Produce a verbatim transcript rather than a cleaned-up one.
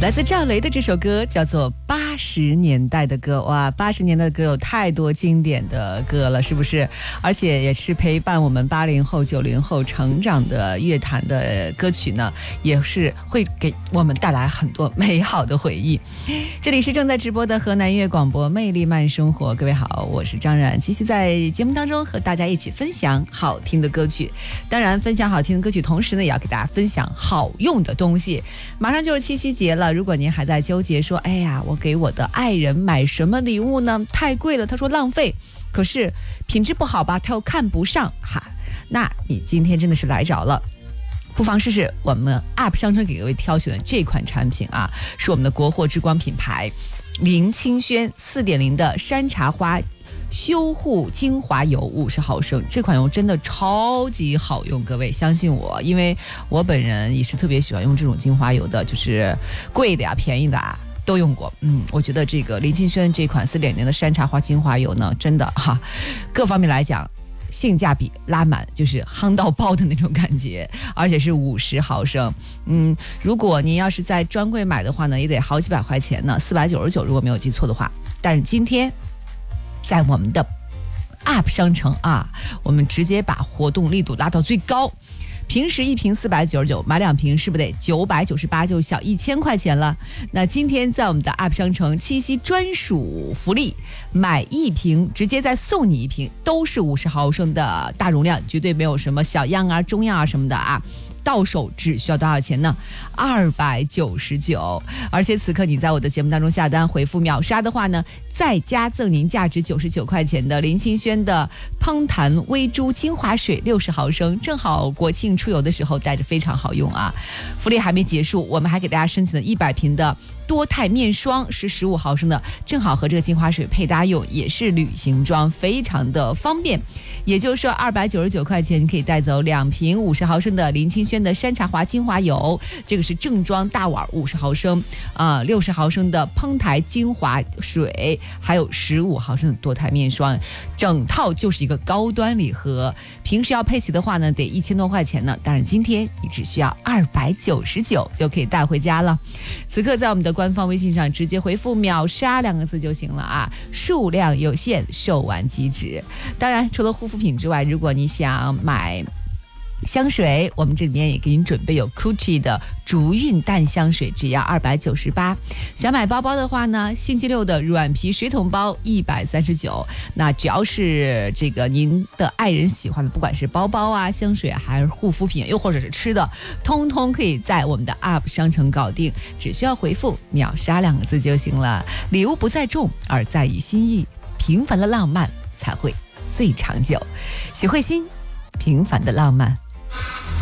来自赵雷的这首歌叫做八十年代的歌。哇，八十年代的歌有太多经典的歌了，是不是？而且也是陪伴我们八零后九零后成长的乐坛的歌曲呢，也是会给我们带来很多美好的回忆。这里是正在直播的河南音乐广播魅力慢生活，各位好，我是张冉，继续在节目当中和大家一起分享好听的歌曲。当然分享好听的歌曲同时呢，也要给大家分享好用的东西。马上就是七夕节了，如果您还在纠结说，哎呀，我给我的爱人买什么礼物呢？太贵了，他说浪费，可是品质不好吧，他又看不上哈。那你今天真的是来着了，不妨试试我们 App 商城给各位挑选的这款产品啊，是我们的国货之光品牌林清轩 四点零 的山茶花修护精华油五十毫升，这款油真的超级好用，各位相信我，因为我本人也是特别喜欢用这种精华油的，就是贵的呀便宜的啊都用过。嗯，我觉得这个林清轩这款 四点零 的山茶花精华油呢，真的哈，各方面来讲性价比拉满，就是夯到爆的那种感觉，而且是五十毫升。嗯，如果您要是在专柜买的话呢，也得好几百块钱呢，四百九十九如果没有记错的话。但是今天在我们的 App 商城啊，我们直接把活动力度拉到最高。平时一瓶四百九十九，买两瓶是不是得九百九十八，就小一千块钱了？那今天在我们的 App 商城七夕专属福利，买一瓶直接再送你一瓶，都是五十毫升的大容量，绝对没有什么小样啊、中样啊什么的啊。到手只需要多少钱呢？二百九十九。而且此刻你在我的节目当中下单回复秒杀的话呢，再加赠您价值九十九块钱的林清轩的烹弹微珠精华水六十毫升，正好国庆出游的时候带着非常好用啊。福利还没结束，我们还给大家申请了一百瓶的多肽面霜，是十五毫升的，正好和这个精华水配搭用，也是旅行装，非常的方便。也就是说二百九十九块钱你可以带走两瓶五十毫升的林清轩的山茶花精华油，这个是正装大碗五十毫升啊，六十毫升的烹台精华水，还有十五毫升的多肽面霜，整套就是一个高端礼盒。平时要配齐的话呢，得一千多块钱呢，但是今天你只需要二百九十九就可以带回家了。此刻在我们的官方微信上直接回复秒杀两个字就行了啊，数量有限，售完即止。当然除了护肤品之外，如果你想买香水，我们这里面也给您准备有 Gucci 的竹韵淡香水，只要二百九十八。想买包包的话呢，星期六的软皮水桶包一百三十九。那只要是这个您的爱人喜欢的，不管是包包啊、香水啊，还是护肤品，又或者是吃的，通通可以在我们的 App 商城搞定，只需要回复秒杀两个字就行了。礼物不在重，而在于心意，平凡的浪漫才会最长久。许慧欣，平凡的浪漫。